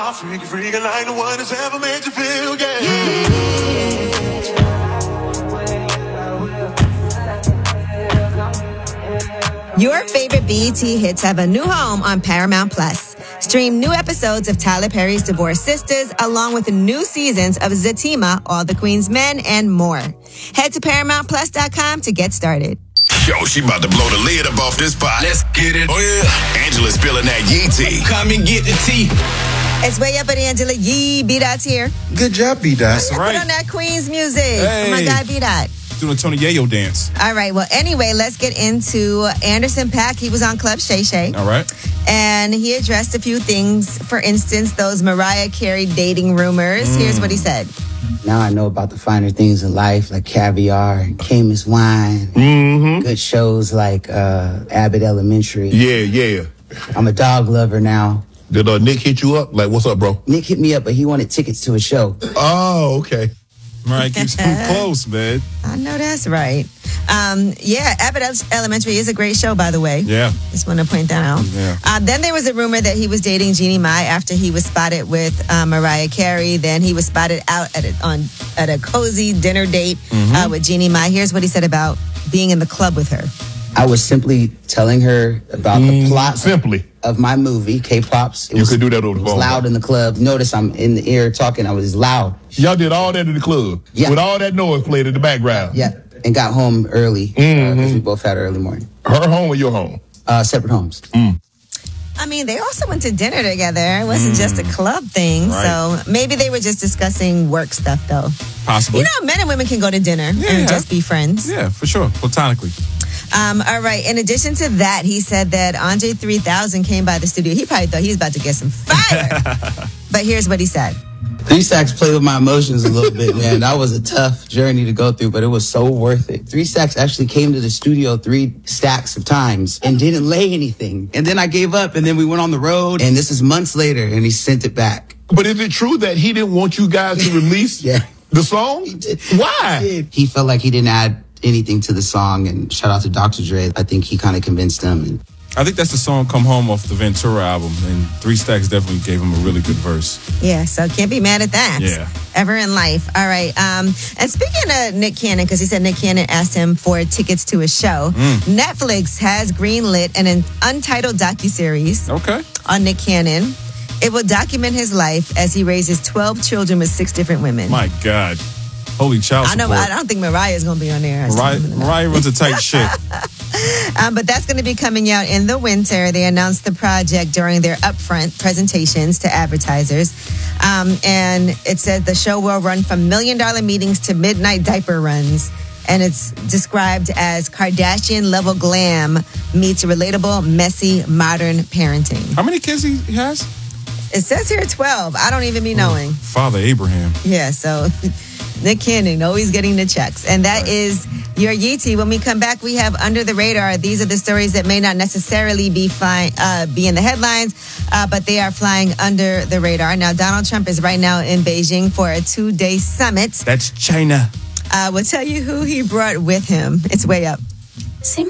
I'll freak like no one has ever made you feel, yeah. Your favorite BET hits have a new home on Paramount Plus. Stream new episodes of Tyler Perry's Divorced Sisters, along with the new seasons of Zatima, All the Queen's Men, and more. Head to ParamountPlus.com to get started. Yo, she about to blow the lid up off this pot. Let's get it. Oh, yeah. Angela's spilling that Yee tea. Come and get the tea. It's Way Up with Angela Yee. B-Dot's here. Good job, B-Dot. Put on that Queen's music. Hey. Oh, my God, B-Dot. Doing a Tony Yayo dance. All right. Well, anyway, let's get into Anderson .Paak. He was on Club Shay Shay. All right. And he addressed a few things. For instance, those Mariah Carey dating rumors. Here's what he said. Now I know about the finer things in life, like caviar and Caymus wine. Good shows like Abbott Elementary. Yeah. I'm a dog lover now. Did Nick hit you up? Like, what's up, bro? Nick hit me up, but he wanted tickets to a show. Oh, okay. Right, keeps him close, man. I know that's right. Abbott Elementary is a great show, by the way. Yeah. Just want to point that out. Yeah. Then there was a rumor that he was dating Jeannie Mai after he was spotted with Mariah Carey. Then he was spotted out at a cozy dinner date with Jeannie Mai. Here's what he said about being in the club with her. I was simply telling her about the plot of my movie, K-Pops. You could do that over the phone. It was loud in the club. Notice I'm in the ear talking. I was loud. Y'all did all that in the club? Yeah. With all that noise played in the background? Yeah. And got home early because we both had an early morning. Her home or your home? Separate homes. I mean, they also went to dinner together. It wasn't just a club thing. Right. So maybe they were just discussing work stuff, though. Possibly. You know, men and women can go to dinner and just be friends. Yeah, for sure. Platonically. All right. In addition to that, he said that Andre 3000 came by the studio. He probably thought he was about to get some fire. But here's what he said. 3 Stacks played with my emotions a little bit, man. That was a tough journey to go through, but it was so worth it. 3 Stacks actually came to the studio 3 stacks of times and didn't lay anything. And then I gave up, and then we went on the road, and this is months later, and he sent it back. But is it true that he didn't want you guys to release the song? He did. Why? He felt like he didn't add anything to the song, and shout out to Dr. Dre. I think he kind of convinced him. I think that's the song Come Home off the Ventura album, and 3 Stacks definitely gave him a really good verse. Yeah, so can't be mad at that. Yeah. Ever in life. All right. And speaking of Nick Cannon, because he said Nick Cannon asked him for tickets to a show, Netflix has greenlit an untitled docuseries on Nick Cannon. It will document his life as he raises 12 children with 6 different women. My God. Holy child support. I don't think Mariah's going to be on there. Mariah runs a tight ship. But that's going to be coming out in the winter. They announced the project during their upfront presentations to advertisers. And it said the show will run from $1 million meetings to midnight diaper runs. And it's described as Kardashian-level glam meets relatable, messy, modern parenting. How many kids he has? It says here 12. I don't even be knowing. Father Abraham. Yeah, so Nick Cannon, always getting the checks. And that is your Yeetie. When we come back, we have Under the Radar. These are the stories that may not necessarily be in the headlines, but they are flying under the radar. Now, Donald Trump is right now in Beijing for a 2-day summit. That's China. We'll tell you who he brought with him. It's Way Up. See